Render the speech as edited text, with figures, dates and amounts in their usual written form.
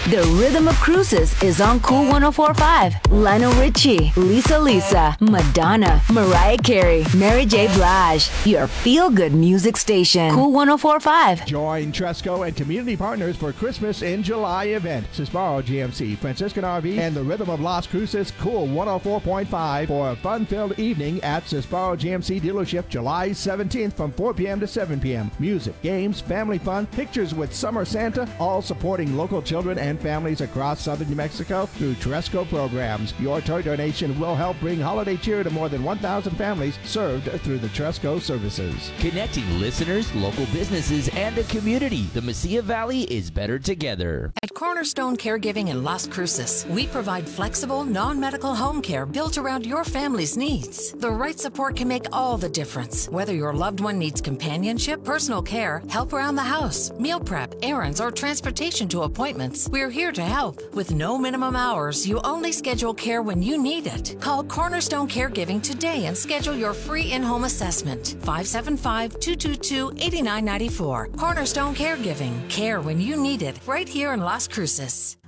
The Rhythm of Cruises is on Cool 104.5. Lionel Richie, Lisa, Madonna, Mariah Carey, Mary J. Blige. Your feel-good music station. Cool 104.5. Join Tresco and community partners for Christmas in July event. Sbarro GMC, Franciscan RV, and the Rhythm of Las Cruces Cool 104.5 for a fun-filled evening at Sbarro GMC dealership July 17th from 4 p.m. to 7 p.m. Music, games, family fun, pictures with Summer Santa, all supporting local children and families across southern New Mexico through Tresco programs. Your toy donation will help bring holiday cheer to more than 1,000 families served through the Tresco services. Connecting listeners, local businesses, and the community. The Mesilla Valley is better together. At Cornerstone Caregiving in Las Cruces, we provide flexible, non-medical home care built around your family's needs. The right support can make all the difference. Whether your loved one needs companionship, personal care, help around the house, meal prep, errands, or transportation to appointments, we're here to help. With no minimum hours, you only schedule care when you need it. Call Cornerstone Caregiving today and schedule your free in-home assessment. 575-222-8994. Cornerstone Caregiving. Care when you need it, right here in Las Cruces.